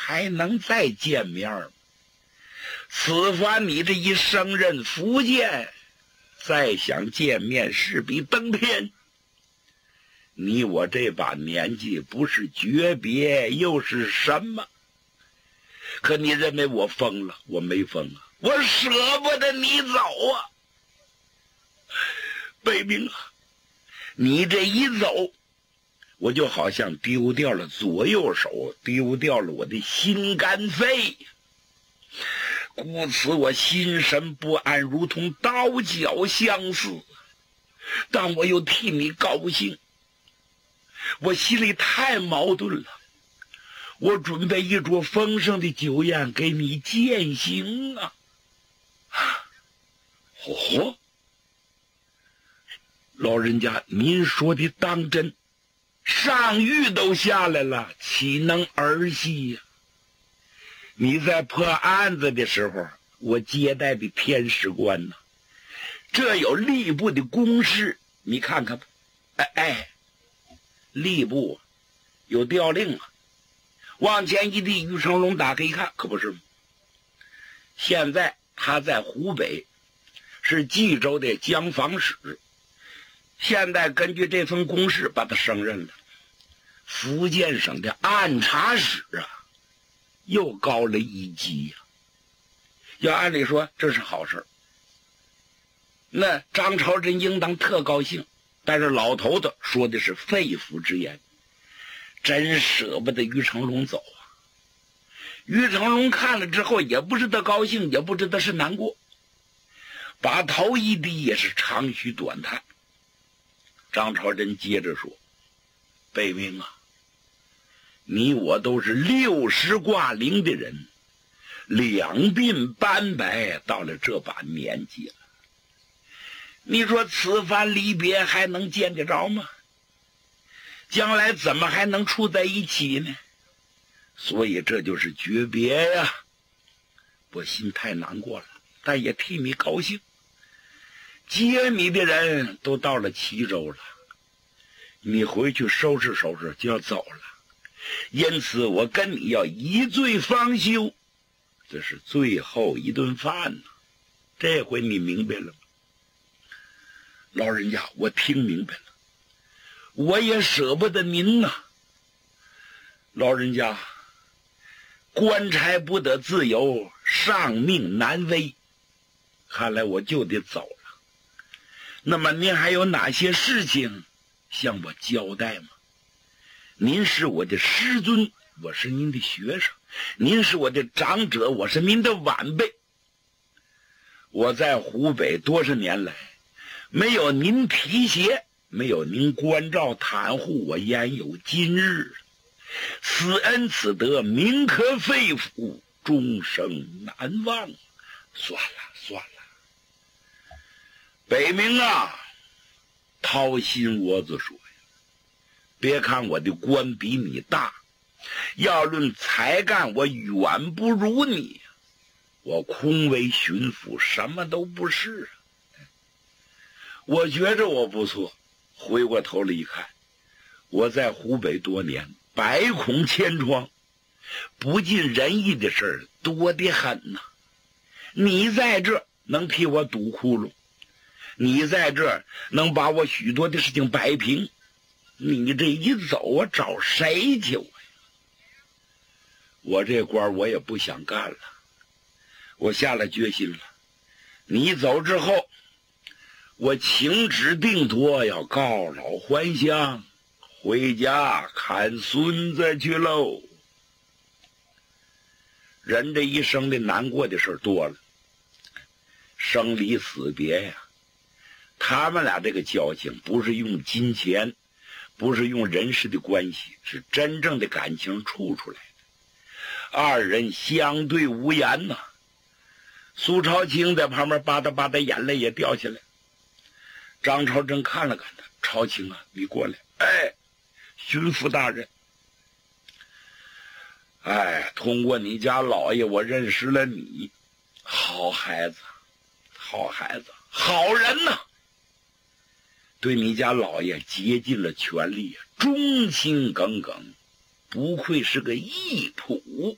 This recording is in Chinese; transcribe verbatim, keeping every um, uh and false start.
还能再见面吗？此番你这一升任福建，再想见面势比登天。你我这把年纪，不是诀别又是什么？可你认为我疯了？我没疯啊，我舍不得你走啊。北冥啊，你这一走，我就好像丢掉了左右手，丢掉了我的心肝肺，故此我心神不安，如同刀绞相似。但我又替你高兴，我心里太矛盾了。我准备一桌丰盛的酒宴给你饯行啊！哦，老人家，您说的当真？上谕都下来了，岂能儿戏呀？你在破案子的时候，我接待的天使官呢，这有吏部的公事，你看看吧。哎哎，吏部有调令啊！往前一递，于成龙打开一看，可不是吗？现在他在湖北，是冀州的江防使。现在根据这份公事，把他升任了福建省的按察使啊，又高了一级呀、啊。要按理说这是好事，那张朝珍应当特高兴，但是老头子说的是肺腑之言，真舍不得于成龙走啊。于成龙看了之后，也不知道高兴，也不知道是难过，把头一低，也是长吁短叹。张朝珍接着说：“北冥啊，你我都是六十挂零的人，两鬓斑白，到了这把年纪了，你说此番离别还能见得着吗？将来怎么还能处在一起呢？所以这就是诀别呀。我心太难过了，但也替你高兴。接你的人都到了齐州了，你回去收拾收拾就要走了，因此我跟你要一醉方休，这是最后一顿饭呢。这回你明白了吗？老人家，我听明白了，我也舍不得您呐。老人家，官差不得自由，上命难违，看来我就得走了。那么您还有哪些事情向我交代吗？您是我的师尊，我是您的学生，您是我的长者，我是您的晚辈。我在湖北多少年来，没有您提携，没有您关照袒护，我焉有今日？此恩此德，铭刻肺腑，终生难忘。算了算了，北冥啊，掏心窝子说呀，别看我的官比你大，要论才干，我远不如你。我空为巡抚，什么都不是。我觉着我不错，回过头来一看，我在湖北多年，百孔千疮，不尽人意的事儿多得很呐、啊。你在这能替我堵窟窿，你在这能把我许多的事情摆平，你这一走，我找谁去？我这官我也不想干了，我下了决心了。你走之后，我请旨定夺，要告老还乡，回家看孙子去喽。人这一生的难过的事多了，生离死别呀，他们俩这个交情不是用金钱，不是用人事的关系，是真正的感情处出来的。二人相对无言呐、啊。苏朝清在旁边吧嗒吧嗒，眼泪也掉下来。张朝珍看了看他，朝清啊，你过来。哎，巡抚大人，哎，通过你家老爷，我认识了你，好孩子，好孩子，好人呐、啊！对你家老爷竭尽了全力，忠心耿耿，不愧是个义仆。